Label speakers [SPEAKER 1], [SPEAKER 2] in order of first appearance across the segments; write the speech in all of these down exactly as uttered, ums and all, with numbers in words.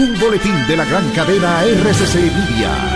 [SPEAKER 1] Un boletín de la gran cadena R C C Media.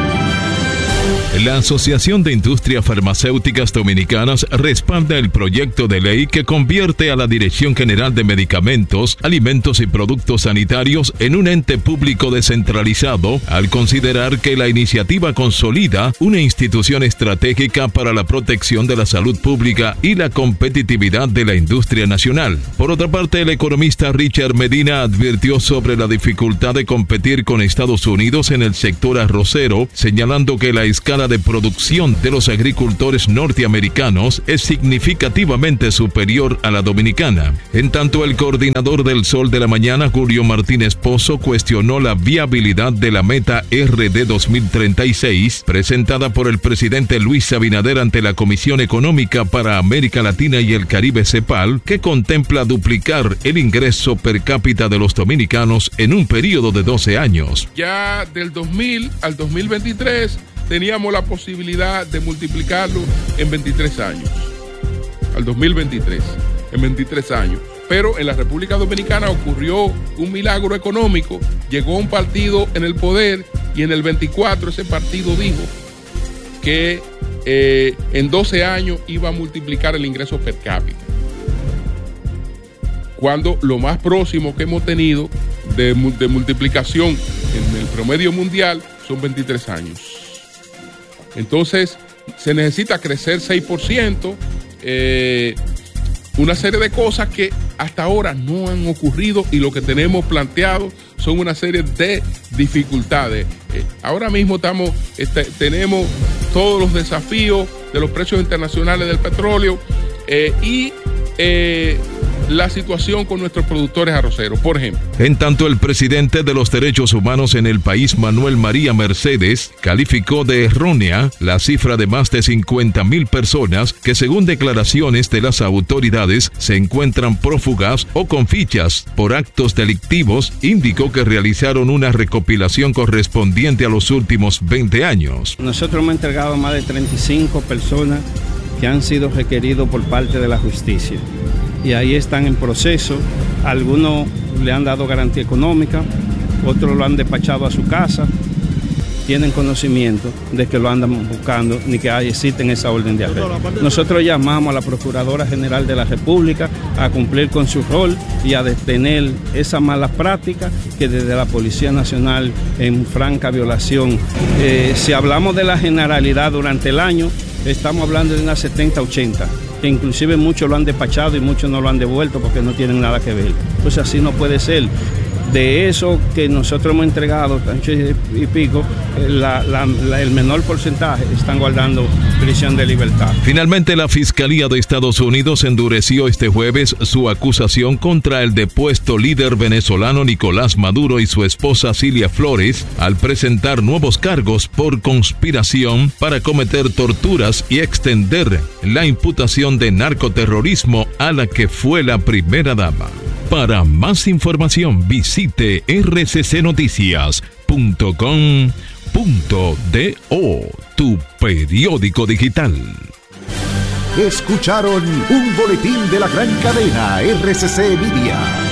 [SPEAKER 2] La Asociación de Industrias Farmacéuticas Dominicanas respalda el proyecto de ley que convierte a la Dirección General de Medicamentos, Alimentos y Productos Sanitarios en un ente público descentralizado, al considerar que la iniciativa consolida una institución estratégica para la protección de la salud pública y la competitividad de la industria nacional. Por otra parte, el economista Richard Medina advirtió sobre la dificultad de competir con Estados Unidos en el sector arrocero, señalando que la escala de producción de los agricultores norteamericanos es significativamente superior a la dominicana. En tanto, el coordinador del Sol de la Mañana, Julio Martínez Pozo, cuestionó la viabilidad de la meta R D dos mil treinta y seis presentada por el presidente Luis Abinader ante la Comisión Económica para América Latina y el Caribe CEPAL, que contempla duplicar el ingreso per cápita de los dominicanos en un periodo de doce años.
[SPEAKER 3] Ya del dos mil al dos mil veintitrés teníamos la posibilidad de multiplicarlo en veintitrés años, al dos mil veintitrés, en veintitrés años. Pero en la República Dominicana ocurrió un milagro económico, llegó un partido en el poder y en el veinticuatro ese partido dijo que eh, en doce años iba a multiplicar el ingreso per cápita. Cuando lo más próximo que hemos tenido de, de multiplicación en el promedio mundial son veintitrés años. Entonces, se necesita crecer seis por ciento, eh, una serie de cosas que hasta ahora no han ocurrido y lo que tenemos planteado son una serie de dificultades. Eh, ahora mismo estamos, este, tenemos todos los desafíos de los precios internacionales del petróleo eh, y eh, la situación con nuestros productores arroceros, por ejemplo.
[SPEAKER 2] En tanto, el presidente de los derechos humanos en el país, Manuel María Mercedes, calificó de errónea la cifra de más de cincuenta mil personas que, según declaraciones de las autoridades, se encuentran prófugas o con fichas por actos delictivos. Indicó que realizaron una recopilación correspondiente a los últimos veinte años.
[SPEAKER 4] Nosotros hemos entregado a más de treinta y cinco personas que han sido requeridos por parte de la justicia. Y ahí están en proceso. Algunos le han dado garantía económica, otros lo han despachado a su casa, tienen conocimiento de que lo andan buscando ni que existen esa orden de arresto. Nosotros llamamos a la Procuradora General de la República a cumplir con su rol y a detener esa mala práctica que desde la Policía Nacional en franca violación. Eh, si hablamos de la generalidad durante el año, estamos hablando de unas setenta, ochenta. Que inclusive muchos lo han despachado y muchos no lo han devuelto porque no tienen nada que ver. Pues así no puede ser. De eso que nosotros hemos entregado, y pico, la, la, la, el menor porcentaje están guardando prisión de libertad.
[SPEAKER 2] Finalmente, la Fiscalía de Estados Unidos endureció este jueves su acusación contra el depuesto líder venezolano Nicolás Maduro y su esposa Cilia Flores al presentar nuevos cargos por conspiración para cometer torturas y extender la imputación de narcoterrorismo a la que fue la primera dama. Para más información, visite r c c noticias punto com punto do, tu periódico digital.
[SPEAKER 1] Escucharon un boletín de la gran cadena R C C Media.